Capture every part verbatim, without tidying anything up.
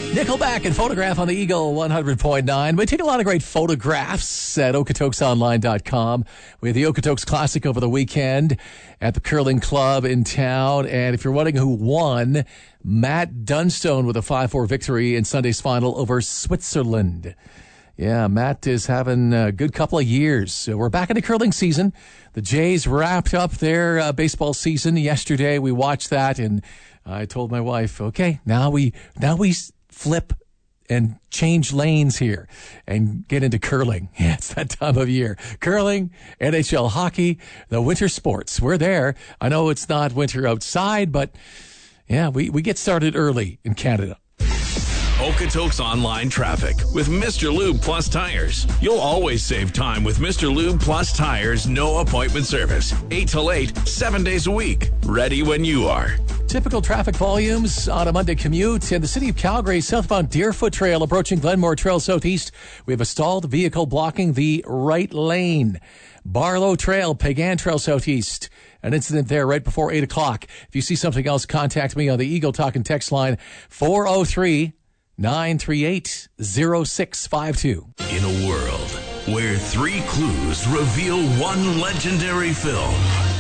Nickelback and Photograph on the Eagle one hundred point nine. We take a lot of great photographs at okotoks online dot com. We had the Okotoks Classic over the weekend at the curling club in town. And if you're wondering who won, Matt Dunstone with a five four victory in Sunday's final over Switzerland. Yeah, Matt is having a good couple of years. So we're back into curling season. The Jays wrapped up their uh, baseball season yesterday. We watched that, and I told my wife, okay, now we now we flip and change lanes here and get into curling. Yeah, it's that time of year. Curling, N H L hockey, the winter sports. We're there. I know it's not winter outside, but yeah, we, we get started early in Canada. Okotoks Online Traffic with Mister Lube Plus Tires. You'll always save time with Mister Lube Plus Tires no appointment service. eight till eight, seven days a week. Ready when you are. Typical traffic volumes on a Monday commute in the city of Calgary, southbound Deerfoot Trail approaching Glenmore Trail southeast. We have a stalled vehicle blocking the right lane. Barlow Trail, Pagan Trail southeast. An incident there right before eight o'clock. If you see something else, contact me on the Eagle Talk and text line four oh three, nine three eight, oh six five two. In a world where three clues reveal one legendary film,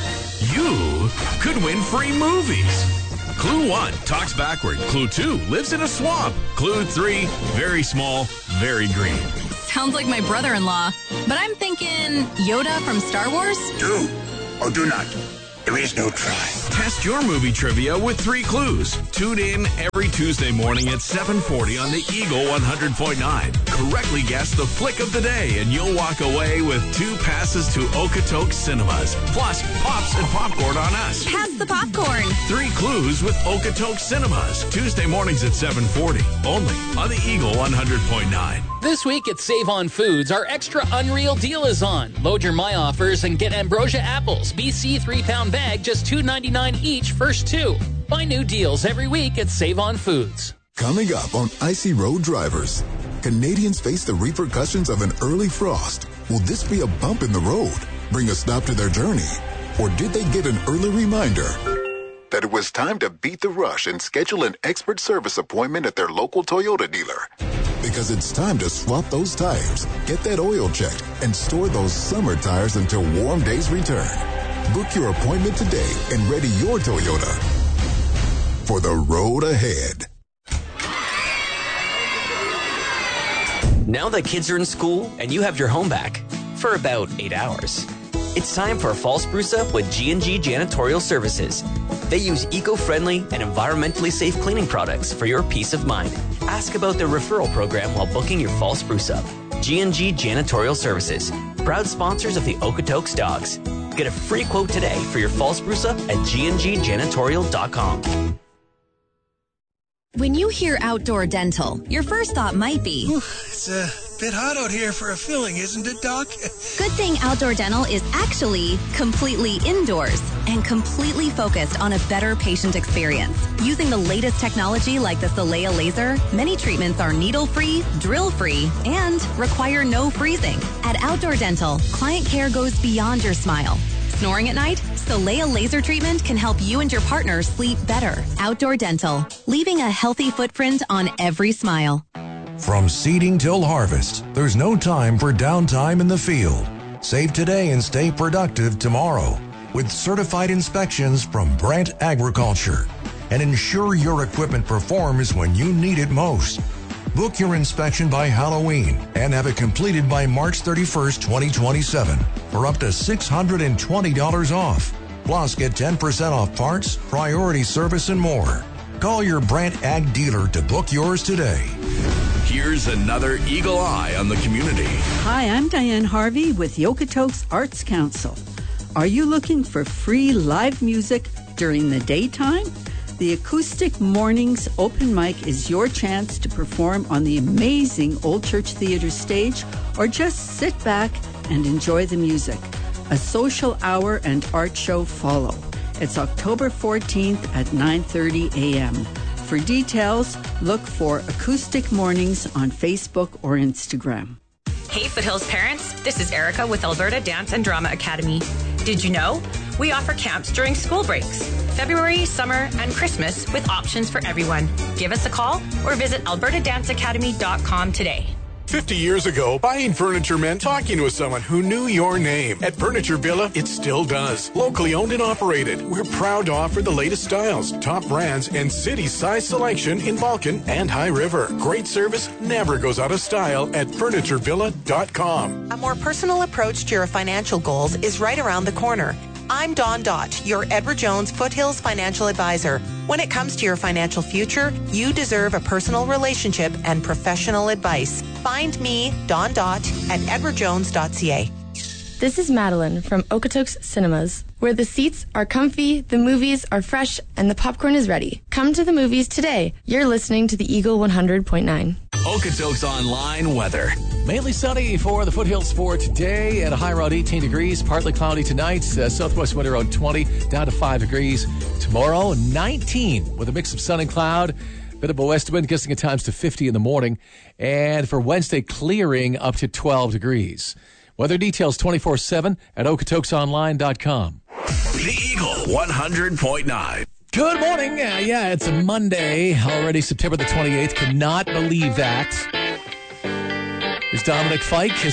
you could win free movies. Clue one, talks backward. Clue two, lives in a swamp. Clue three, very small, very green. Sounds like my brother-in-law. But I'm thinking Yoda from Star Wars? Do or do not. There is no try. Test your movie trivia with three clues. Tune in every Tuesday morning at seven forty on the Eagle one hundred point nine. Correctly guess the flick of the day, and you'll walk away with two passes to Okotoks Cinemas. Plus, pops and popcorn on us. Pass the popcorn. Three clues with Okotoks Cinemas. Tuesday mornings at seven forty. Only on the Eagle one hundred point nine. This week at Save On Foods, our extra unreal deal is on. Load your My Offers and get Ambrosia apples, B C three-pound bag, just two ninety-nine each, first two. Find new deals every week at Save On Foods. Coming up on Icy Road Drivers, Canadians face the repercussions of an early frost. Will this be a bump in the road, bring a stop to their journey? Or did they get an early reminder that it was time to beat the rush and schedule an expert service appointment at their local Toyota dealer? Because it's time to swap those tires, get that oil checked, and store those summer tires until warm days return. Book your appointment today and ready your Toyota for the road ahead. Now that kids are in school and you have your home back for about eight hours, it's time for a fall spruce up with G and G Janitorial Services. They use eco-friendly and environmentally safe cleaning products for your peace of mind. Ask about their referral program while booking your fall spruce up. G and G Janitorial Services, proud sponsors of the Okotoks Dogs. Get a free quote today for your fall spruce up at g n g janitorial dot com. When you hear outdoor dental, your first thought might be, It's a bit hot out here for a filling, isn't it, Doc? good thing outdoor dental is actually completely indoors and completely focused on a better patient experience. Using the latest technology like the Solea laser, many treatments are needle-free, drill-free, and require no freezing. At Outdoor Dental, client care goes beyond your smile. Snoring at night? Solea laser treatment can help you and your partner sleep better. Outdoor Dental, leaving a healthy footprint on every smile. From seeding till harvest, there's no time for downtime in the field. Save today and stay productive tomorrow with certified inspections from Brandt Agriculture. And ensure your equipment performs when you need it most. Book your inspection by Halloween and have it completed by March thirty-first, twenty twenty-seven for up to six hundred twenty dollars off. Plus, get ten percent off parts, priority service, and more. Call your Brandt Ag dealer to book yours today. Here's another Eagle Eye on the community. Hi, I'm Diane Harvey with Okotoks Arts Council. Are you looking for free live music during the daytime? The Acoustic Mornings Open Mic is your chance to perform on the amazing Old Church Theatre stage or just sit back and enjoy the music. A social hour and art show follow. It's October fourteenth at nine thirty a.m. For details, look for Acoustic Mornings on Facebook or Instagram. Hey Foothills parents, this is Erica with Alberta Dance and Drama Academy. Did you know? We offer camps during school breaks, February, summer, and Christmas with options for everyone. Give us a call or visit alberta dance academy dot com today. fifty years ago, buying furniture meant talking with someone who knew your name. At Furniture Villa, it still does. Locally owned and operated, we're proud to offer the latest styles, top brands, and city-size selection in Vulcan and High River. Great service never goes out of style at furniture villa dot com. A more personal approach to your financial goals is right around the corner. I'm Dawn Dott, your Edward Jones Foothills financial advisor. When it comes to your financial future, you deserve a personal relationship and professional advice. Find me, Dawn Dott, at edward jones dot c a. This is Madeline from Okotoks Cinemas, where the seats are comfy, the movies are fresh, and the popcorn is ready. Come to the movies today. You're listening to the Eagle one hundred point nine. Okotoks Online weather. Mainly sunny for the foothills for today at a high around eighteen degrees. Partly cloudy tonight. Uh, southwest wind around twenty, down to five degrees. Tomorrow, nineteen with a mix of sun and cloud. Bit of a west wind gusting at times to fifty in the morning. And for Wednesday, clearing up to twelve degrees. Weather details twenty-four seven at okotoks online dot com. The Eagle one hundred point nine. Good morning. Uh, yeah, it's a Monday, already September the twenty-eighth. Cannot believe that. Here's Dominic Fike.